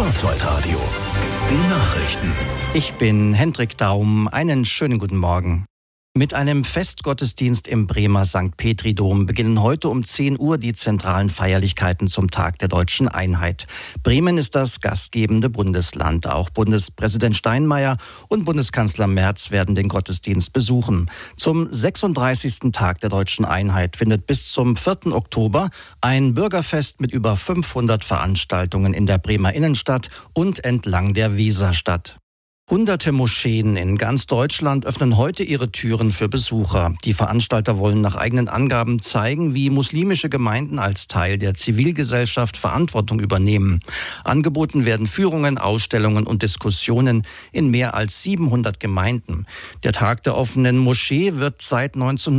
Schwarzwaldradio. Die Nachrichten. Ich bin Hendrik Daum. Einen schönen guten Morgen. Mit einem Festgottesdienst im Bremer St. Petri-Dom beginnen heute um 10 Uhr die zentralen Feierlichkeiten zum Tag der Deutschen Einheit. Bremen ist das gastgebende Bundesland. Auch Bundespräsident Steinmeier und Bundeskanzler Merz werden den Gottesdienst besuchen. Zum 36. Tag der Deutschen Einheit findet bis zum 4. Oktober ein Bürgerfest mit über 500 Veranstaltungen in der Bremer Innenstadt und entlang der Weser statt. Hunderte Moscheen in ganz Deutschland öffnen heute ihre Türen für Besucher. Die Veranstalter wollen nach eigenen Angaben zeigen, wie muslimische Gemeinden als Teil der Zivilgesellschaft Verantwortung übernehmen. Angeboten werden Führungen, Ausstellungen und Diskussionen in mehr als 700 Gemeinden. Der Tag der offenen Moschee wird seit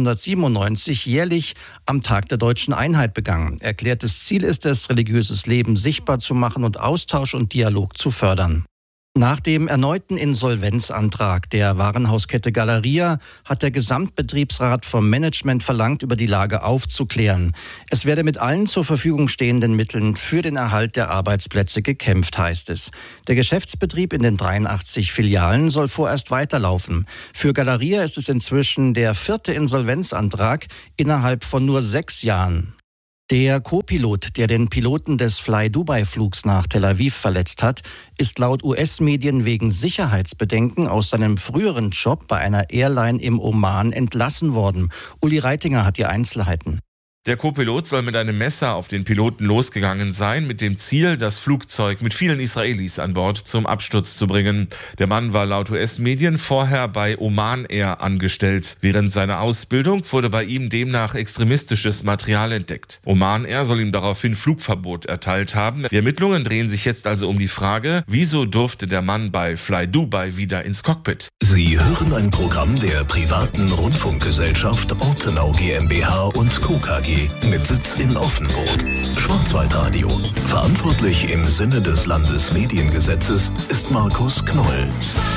1997 jährlich am Tag der Deutschen Einheit begangen. Erklärtes Ziel ist es, religiöses Leben sichtbar zu machen und Austausch und Dialog zu fördern. Nach dem erneuten Insolvenzantrag der Warenhauskette Galeria hat der Gesamtbetriebsrat vom Management verlangt, über die Lage aufzuklären. Es werde mit allen zur Verfügung stehenden Mitteln für den Erhalt der Arbeitsplätze gekämpft, heißt es. Der Geschäftsbetrieb in den 83 Filialen soll vorerst weiterlaufen. Für Galeria ist es inzwischen der 4. Insolvenzantrag innerhalb von nur 6 Jahren. Der Co-Pilot, der den Piloten des Fly-Dubai-Flugs nach Tel Aviv verletzt hat, ist laut US-Medien wegen Sicherheitsbedenken aus seinem früheren Job bei einer Airline im Oman entlassen worden. Uli Reitinger hat die Einzelheiten. Der Co-Pilot soll mit einem Messer auf den Piloten losgegangen sein, mit dem Ziel, das Flugzeug mit vielen Israelis an Bord zum Absturz zu bringen. Der Mann war laut US-Medien vorher bei Oman Air angestellt. Während seiner Ausbildung wurde bei ihm demnach extremistisches Material entdeckt. Oman Air soll ihm daraufhin Flugverbot erteilt haben. Die Ermittlungen drehen sich jetzt also um die Frage, wieso durfte der Mann bei Fly Dubai wieder ins Cockpit? Sie hören ein Programm der privaten Rundfunkgesellschaft Ortenau GmbH und Co. KG mit Sitz in Offenburg. Schwarzwaldradio. Verantwortlich im Sinne des Landesmediengesetzes ist Markus Knoll.